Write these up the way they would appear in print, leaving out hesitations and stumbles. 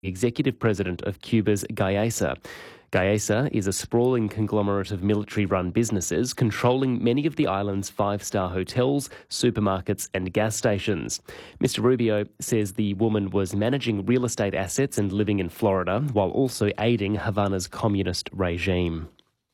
executive president of Cuba's Gaesa. Gaesa is a sprawling conglomerate of military-run businesses controlling many of the island's five-star hotels, supermarkets and gas stations. Mr. Rubio says the woman was managing real estate assets and living in Florida while also aiding Havana's communist regime.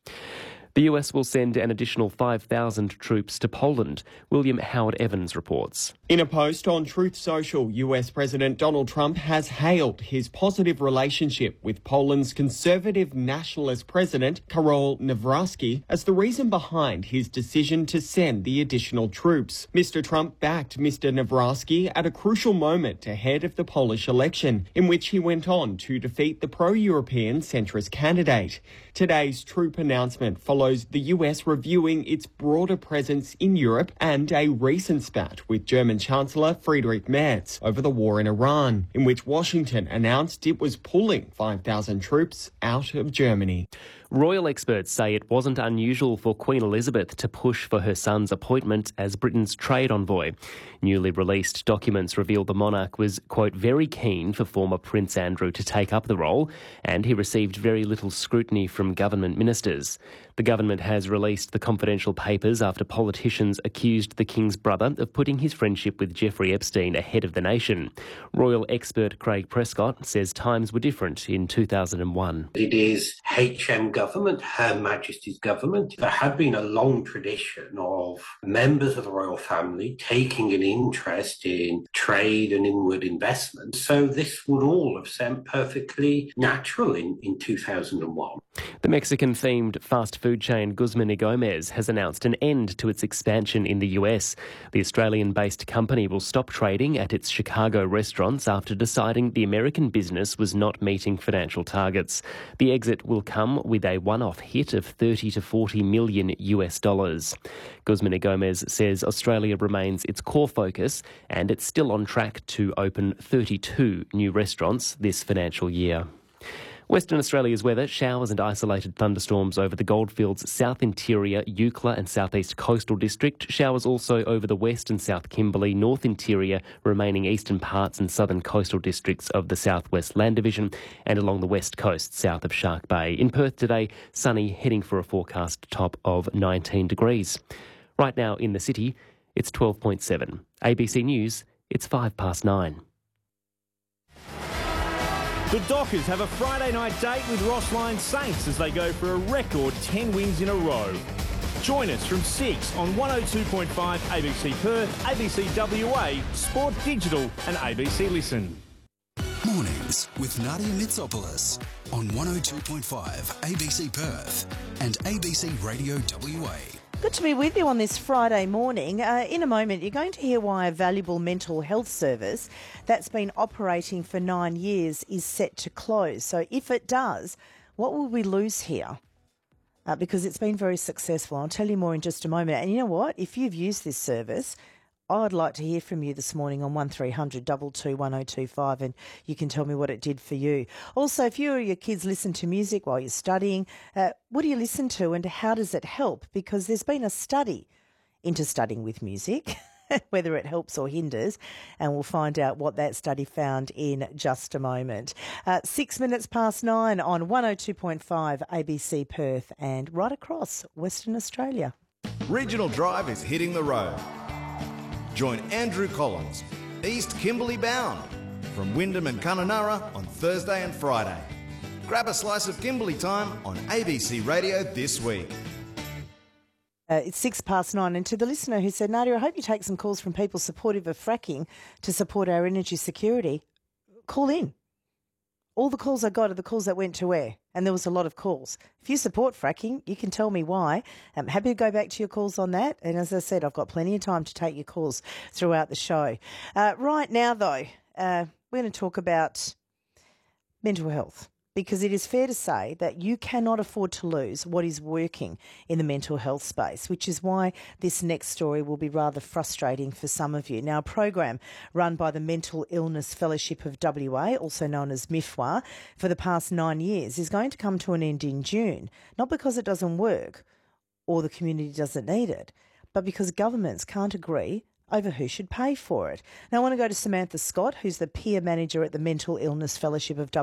The US will send an additional 5,000 troops to Poland. William Howard Evans reports. In a post on Truth Social, US President Donald Trump has hailed his positive relationship with Poland's conservative nationalist president, Karol Nawrocki, as the reason behind his decision to send the additional troops. Mr. Trump backed Mr. Nawrocki at a crucial moment ahead of the Polish election, in which he went on to defeat the pro-European centrist candidate. Today's troop announcement follows the US reviewing its broader presence in Europe and a recent spat with German Chancellor Friedrich Merz over the war in Iran, in which Washington announced it was pulling 5,000 troops out of Germany. Royal experts say it wasn't unusual for Queen Elizabeth to push for her son's appointment as Britain's trade envoy. Newly released documents reveal the monarch was, quote, very keen for former Prince Andrew to take up the role, and he received very little scrutiny from government ministers. The government has released the confidential papers after politicians accused the King's brother of putting his friendship with Jeffrey Epstein ahead of the nation. Royal expert Craig Prescott says times were different in 2001. It is HM government, Her Majesty's government. There had been a long tradition of members of the royal family taking an interest in trade and inward investment. So this would all have seemed perfectly natural in 2001. The Mexican-themed fast food chain Guzman y Gomez has announced an end to its expansion in the US. The Australian-based company will stop trading at its Chicago restaurants after deciding the American business was not meeting financial targets. The exit will come with a one-off hit of 30 to 40 million US dollars. Guzman y Gomez says Australia remains its core focus and it's still on track to open 32 new restaurants this financial year. Western Australia's weather, showers and isolated thunderstorms over the Goldfields, South Interior, Eucla and Southeast Coastal District. Showers also over the West and South Kimberley, North Interior, remaining eastern parts and southern coastal districts of the Southwest Land Division and along the west coast south of Shark Bay. In Perth today, sunny, heading for a forecast top of 19 degrees. Right now in the city, it's 12.7. ABC News, it's 9:05. The Dockers have a Friday night date with Rossline Saints as they go for a record 10 wins in a row. Join us from 6 on 102.5 ABC Perth, ABC WA, Sport Digital and ABC Listen. Mornings with Nadia Mitsopoulos on 102.5 ABC Perth and ABC Radio WA. Good to be with you on this Friday morning. In a moment, you're going to hear why a valuable mental health service that's been operating for 9 years is set to close. So if it does, what will we lose here? Because it's been very successful. I'll tell you more in just a moment. And you know what? If you've used this service, I'd like to hear from you this morning on 1300 22 1025 and you can tell me what it did for you. Also, if you or your kids listen to music while you're studying, what do you listen to and how does it help? Because there's been a study into studying with music, whether it helps or hinders, and we'll find out what that study found in just a moment. 6 minutes past 9 on 102.5 ABC Perth and right across Western Australia. Regional Drive is hitting the road. Join Andrew Collins, East Kimberley bound, from Wyndham and Kununurra on Thursday and Friday. Grab a slice of Kimberley time on ABC Radio this week. It's 9:06, and to the listener who said, Nadia, I hope you take some calls from people supportive of fracking to support our energy security. Call in. All the calls I got are the calls that went to air, and there was a lot of calls. If you support fracking, you can tell me why. I'm happy to go back to your calls on that. And as I said, I've got plenty of time to take your calls throughout the show. Right now, though, we're going to talk about mental health, because it is fair to say that you cannot afford to lose what is working in the mental health space, which is why this next story will be rather frustrating for some of you. Now, a program run by the Mental Illness Fellowship of WA, also known as MIFWA, for the past 9 years is going to come to an end in June, not because it doesn't work or the community doesn't need it, but because governments can't agree over who should pay for it. Now, I want to go to Samantha Scott, who's the peer manager at the Mental Illness Fellowship of